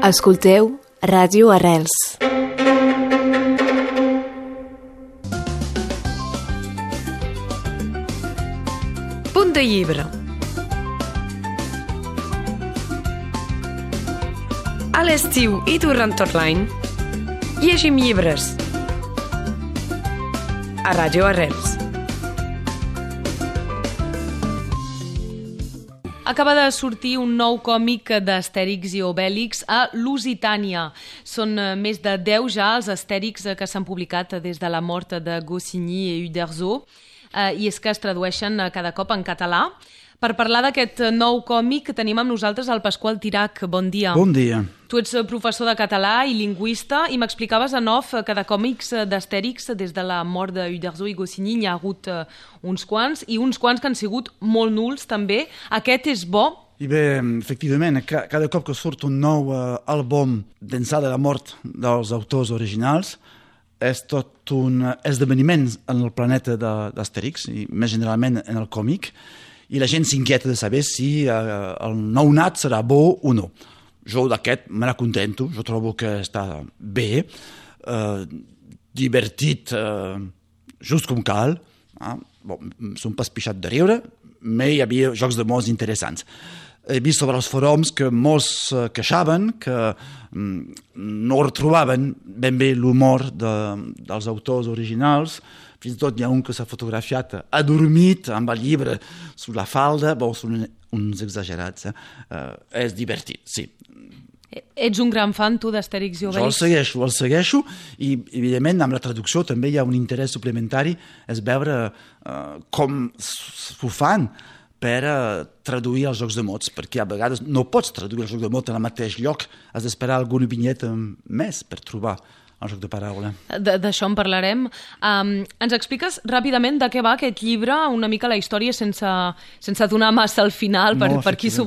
Escolteu Ràdio Arrels. Punt de llibre. A l'estiu i durant tot l'any llegim llibres a Ràdio Arrels. Acaba de sortir un nou còmic d'Astèrix i Obèlix a Lusitània. Són més de 10 ja els Astèrix que s'han publicat des de la mort de Goscinny i Uderzo, i és que es tradueixen cada cop en català. Per parlar d'aquest nou còmic tenim amb nosaltres el Pasqual Tirach. Bon dia. Bon dia. Tu ets professor de català i lingüista i m'explicaves en off que de còmics d'Astèrix des de la mort d'Uderzo i Goscinny n'hi ha hagut uns quants i uns quants que han sigut molt nuls també. Aquest és bo? I bé, efectivament, cada cop que surt un nou àlbum d'ençà de la mort dels autors originals és tot un esdeveniment en el planeta d'Astèrix i més generalment en el còmic, i la gent s'inquieta de saber si el nounat serà bo o no. Jo d'aquest me n'acontento, jo trobo que està bé, divertit, just com cal. Som pas pixat de riure, però hi havia jocs de mots interessants. He vist sobre els forums que molts queixaven que no retrobaven ben bé l'humor dels autors originals. Fins i tot hi ha un que s'ha fotografiat adormit amb el llibre sous la falda. Són uns exagerats. És divertit, sí. Ets un gran fan, tu, d'Astèrix i Obèlix? Jo el segueixo i, evidentment, amb la traducció també hi ha un interès suplementari, és veure com s'ho fan per traduir els jocs de mots, perquè a vegades no pots traduir el joc de mots en el mateix lloc, has d'esperar alguna vinyeta més per trobar el joc de paraula. D'això en parlarem. Ens expliques ràpidament de què va aquest llibre, una mica la història sense donar massa al final per qui s'ho